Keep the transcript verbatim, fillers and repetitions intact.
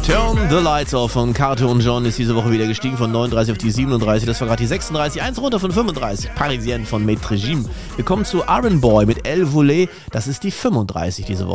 Turn the Lights Off von Kato und John ist diese Woche wieder gestiegen von neununddreißig auf die siebenunddreißig. Das war gerade die sechsunddreißig. Eins runter von fünfunddreißig. Parisienne von Maître Regime. Wir kommen zu Aaron Boy mit El Volet. Das ist die fünfunddreißig diese Woche.